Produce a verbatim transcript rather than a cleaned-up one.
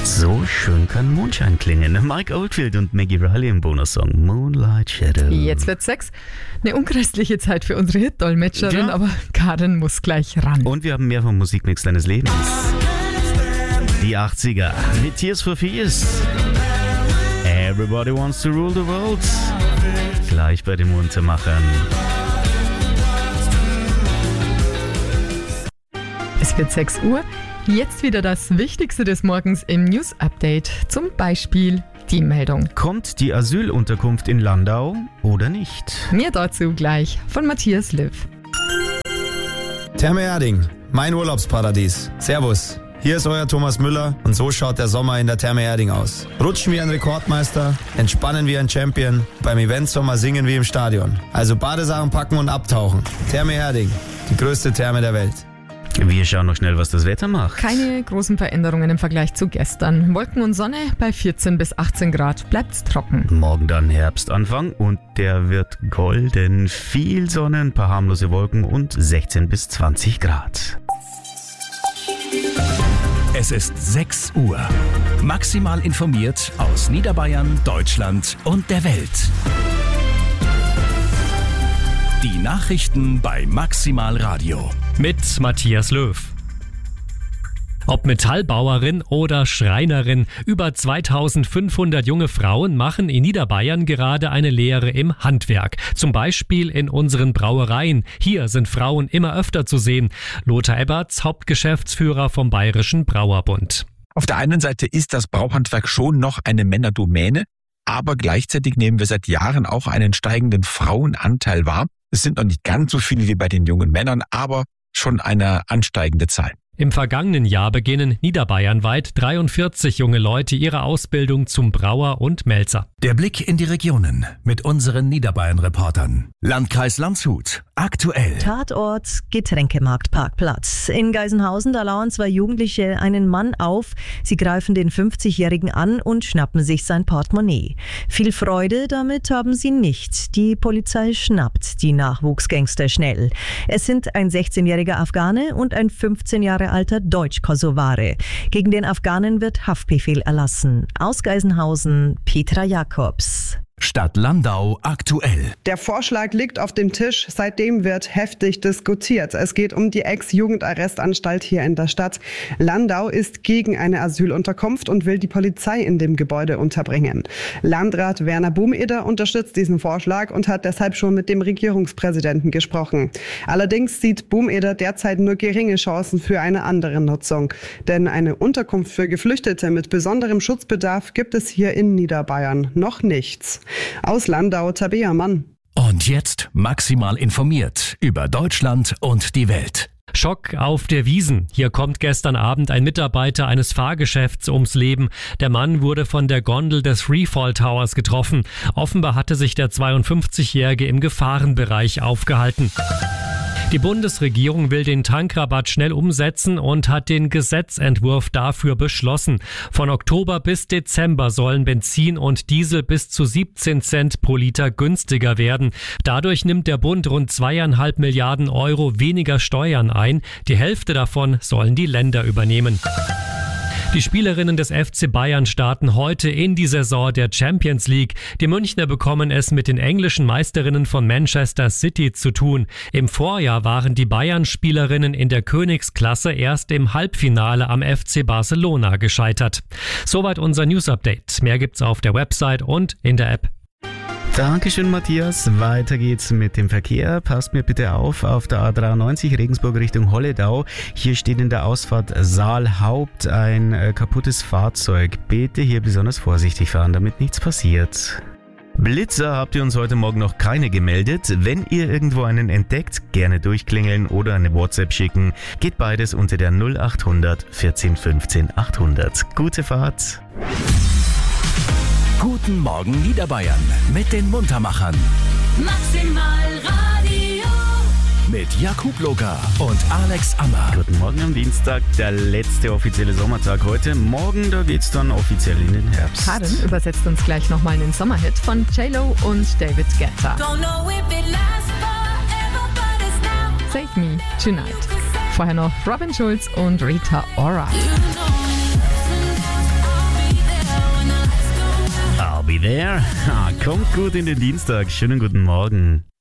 So schön kann Mondschein klingen. Mike Oldfield und Maggie Riley im Bonussong Moonlight Shadow. Jetzt wird sechs. Eine unchristliche Zeit für unsere Hit-Dolmetscherin, ja. Aber Karen muss gleich ran. Und wir haben mehr vom Musikmix deines Lebens. Die achtziger mit Tears for Fears. Everybody wants to rule the world. Gleich bei den Muntermachern. Es wird sechs Uhr. Jetzt wieder das Wichtigste des Morgens im News-Update. Zum Beispiel die Meldung. Kommt die Asylunterkunft in Landau oder nicht? Mehr dazu gleich von Matthias Löw. Therme Erding, mein Urlaubsparadies. Servus, hier ist euer Thomas Müller und so schaut der Sommer in der Therme Erding aus. Rutschen wie ein Rekordmeister, entspannen wie ein Champion, beim Eventsommer singen wie im Stadion. Also Badesachen packen und abtauchen. Therme Erding, die größte Therme der Welt. Wir schauen noch schnell, was das Wetter macht. Keine großen Veränderungen im Vergleich zu gestern. Wolken und Sonne bei vierzehn bis achtzehn Grad. Bleibt's trocken. Morgen dann Herbstanfang und der wird golden. Viel Sonne, ein paar harmlose Wolken und sechzehn bis zwanzig Grad. Es ist sechs Uhr. Maximal informiert aus Niederbayern, Deutschland und der Welt. Die Nachrichten bei Maximal Radio. Mit Matthias Löw. Ob Metallbauerin oder Schreinerin, über zweitausendfünfhundert junge Frauen machen in Niederbayern gerade eine Lehre im Handwerk. Zum Beispiel in unseren Brauereien. Hier sind Frauen immer öfter zu sehen. Lothar Eberts, Hauptgeschäftsführer vom Bayerischen Brauerbund. Auf der einen Seite ist das Brauhandwerk schon noch eine Männerdomäne, aber gleichzeitig nehmen wir seit Jahren auch einen steigenden Frauenanteil wahr. Es sind noch nicht ganz so viele wie bei den jungen Männern, aber schon eine ansteigende Zahl. Im vergangenen Jahr beginnen niederbayernweit dreiundvierzig junge Leute ihre Ausbildung zum Brauer und Melzer. Der Blick in die Regionen mit unseren Niederbayern-Reportern. Landkreis Landshut, aktuell. Tatort Getränkemarktparkplatz. In Geisenhausen, da lauern zwei Jugendliche einen Mann auf. Sie greifen den fünfzigjährigen an und schnappen sich sein Portemonnaie. Viel Freude damit haben sie nicht. Die Polizei schnappt die Nachwuchsgangster schnell. Es sind ein sechzehnjähriger Afghane und ein fünfzehn Jahre alter Deutsch-Kosovare. Gegen den Afghanen wird Haftbefehl erlassen. Aus Geisenhausen, Petra Jakobs. Stadt Landau aktuell. Der Vorschlag liegt auf dem Tisch. Seitdem wird heftig diskutiert. Es geht um die Ex-Jugendarrestanstalt hier in der Stadt. Landau ist gegen eine Asylunterkunft und will die Polizei in dem Gebäude unterbringen. Landrat Werner Bumeder unterstützt diesen Vorschlag und hat deshalb schon mit dem Regierungspräsidenten gesprochen. Allerdings sieht Bumeder derzeit nur geringe Chancen für eine andere Nutzung. Denn eine Unterkunft für Geflüchtete mit besonderem Schutzbedarf gibt es hier in Niederbayern noch nichts. Aus Landau, Tabea Mann. Und jetzt maximal informiert über Deutschland und die Welt. Schock auf der Wiesn. Hier kommt gestern Abend ein Mitarbeiter eines Fahrgeschäfts ums Leben. Der Mann wurde von der Gondel des Freefall Towers getroffen. Offenbar hatte sich der zweiundfünfzigjährige im Gefahrenbereich aufgehalten. Die Bundesregierung will den Tankrabatt schnell umsetzen und hat den Gesetzentwurf dafür beschlossen. Von Oktober bis Dezember sollen Benzin und Diesel bis zu siebzehn Cent pro Liter günstiger werden. Dadurch nimmt der Bund rund zweieinhalb Milliarden Euro weniger Steuern ein. Die Hälfte davon sollen die Länder übernehmen. Die Spielerinnen des F C Bayern starten heute in die Saison der Champions League. Die Münchner bekommen es mit den englischen Meisterinnen von Manchester City zu tun. Im Vorjahr waren die Bayern-Spielerinnen in der Königsklasse erst im Halbfinale am F C Barcelona gescheitert. Soweit unser News-Update. Mehr gibt's auf der Website und in der App. Dankeschön, Matthias. Weiter geht's mit dem Verkehr. Passt mir bitte auf, auf der A dreiundneunzig Regensburg Richtung Holledau. Hier steht in der Ausfahrt Saalhaupt ein äh, kaputtes Fahrzeug. Bitte hier besonders vorsichtig fahren, damit nichts passiert. Blitzer habt ihr uns heute Morgen noch keine gemeldet. Wenn ihr irgendwo einen entdeckt, gerne durchklingeln oder eine WhatsApp schicken. Geht beides unter der null achthundert vierzehn fünfzehn achthundert. Gute Fahrt. Guten Morgen Niederbayern mit den Muntermachern. Maximal Radio. Mit Jakub Locker und Alex Ammer. Guten Morgen am Dienstag, der letzte offizielle Sommertag heute. Morgen, da geht's dann offiziell in den Herbst. Karen übersetzt uns gleich nochmal einen Sommerhit von J-Lo und David Guetta. Save Me Tonight. Vorher noch Robin Schulz und Rita Ora. You know There. Ah, kommt gut in den Dienstag. Schönen guten Morgen.